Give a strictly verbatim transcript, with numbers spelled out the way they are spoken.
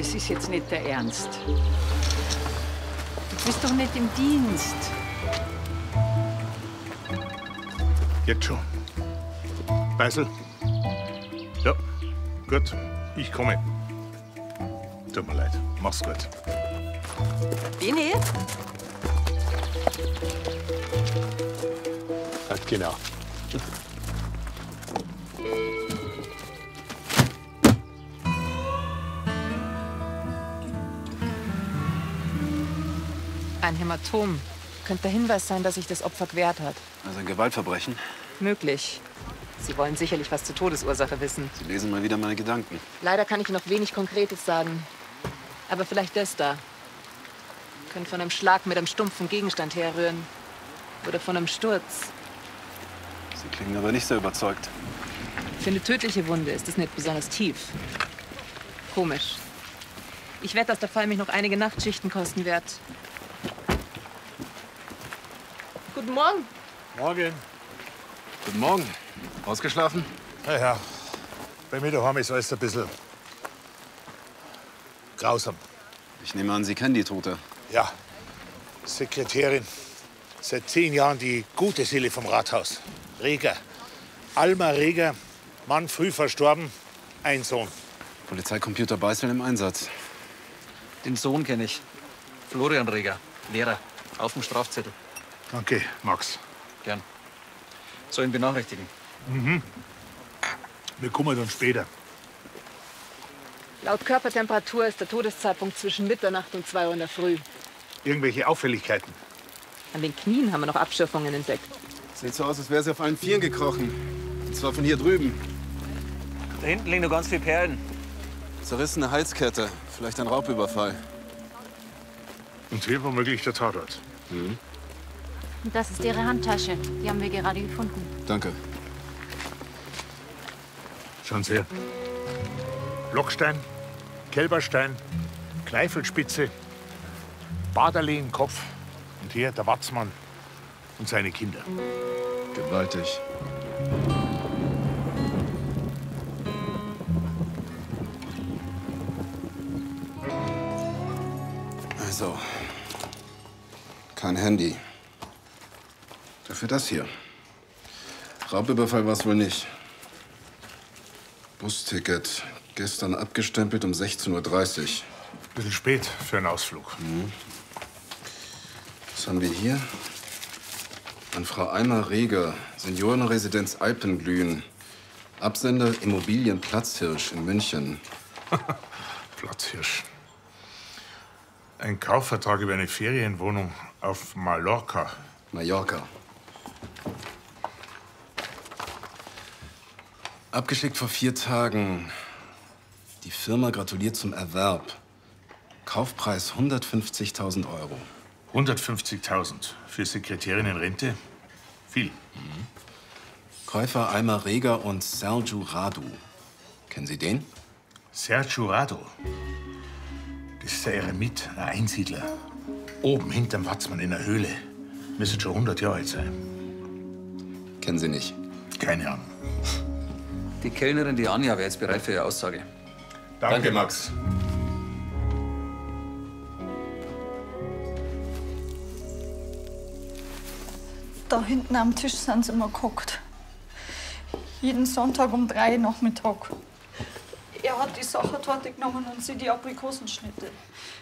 das ist jetzt nicht der Ernst. Du bist doch nicht im Dienst. Jetzt schon. Beisel? Ja, gut. Ich komme. Tut mir leid. Mach's gut. Bini? Ja, genau. Ein Hämatom. Könnte der Hinweis sein, dass sich das Opfer gewehrt hat. Also ein Gewaltverbrechen. Möglich. Sie wollen sicherlich was zur Todesursache wissen. Sie lesen mal wieder meine Gedanken. Leider kann ich Ihnen noch wenig Konkretes sagen. Aber vielleicht das da. Könnte von einem Schlag mit einem stumpfen Gegenstand herrühren. Oder von einem Sturz. Sie klingen aber nicht sehr überzeugt. Für eine tödliche Wunde ist es nicht besonders tief. Komisch. Ich wette, dass der Fall mich noch einige Nachtschichten kosten wird. Guten Morgen. Morgen. Guten Morgen. Ausgeschlafen? Ja, ja. Bei mir daheim ist alles ein bisschen grausam. Ich nehme an, Sie kennen die Tote. Ja, Sekretärin. Seit zehn Jahren die gute Seele vom Rathaus. Reger. Alma Reger. Mann früh verstorben. Ein Sohn. Polizeicomputer Beißel im Einsatz. Den Sohn kenne ich. Florian Reger. Lehrer. Auf dem Strafzettel. Danke, Max. Gern. Soll ihn benachrichtigen? Mhm. Wir kommen dann später. Laut Körpertemperatur ist der Todeszeitpunkt zwischen Mitternacht und zwei Uhr in der Früh. Irgendwelche Auffälligkeiten? An den Knien haben wir noch Abschürfungen entdeckt. Sieht so aus, als wäre sie auf allen Vieren gekrochen. Und zwar von hier drüben. Da hinten liegen noch ganz viele Perlen. Zerrissene Halskette. Vielleicht ein Raubüberfall. Und hier womöglich der Tatort. Mhm. Und das ist Ihre Handtasche. Die haben wir gerade gefunden. Danke. Schauen Sie her. Lockstein, Kälberstein, Kneifelspitze, Baderli im Kopf und hier der Watzmann und seine Kinder. Gewaltig. Also, kein Handy. Dafür das hier. Raubüberfall war es wohl nicht. Busticket. Gestern abgestempelt um sechzehn Uhr dreißig. Bisschen spät für einen Ausflug. Mhm. Was haben wir hier? An Frau Eimer Reger, Seniorenresidenz Alpenglühen. Absender Immobilien Platzhirsch in München. Platzhirsch. Ein Kaufvertrag über eine Ferienwohnung auf Mallorca. Mallorca. Abgeschickt vor vier Tagen. Die Firma gratuliert zum Erwerb. Kaufpreis hundertfünfzigtausend Euro. hundertfünfzigtausend für Sekretärin in Rente? Viel. Mhm. Käufer Eimer Reger und Sergiu Radu. Kennen Sie den? Sergiu Radu? Das ist der Eremit, ein Einsiedler. Oben hinterm Watzmann in der Höhle. Müssen schon hundert Jahre alt sein. Kennen Sie nicht? Keine Ahnung. Die Kellnerin, die Anja, wäre jetzt bereit für Ihre Aussage. Danke, Danke, Max. Da hinten am Tisch sind sie immer gehockt. Jeden Sonntag um drei Nachmittag. Er hat die Sachertorte genommen und sie die Aprikosenschnitte.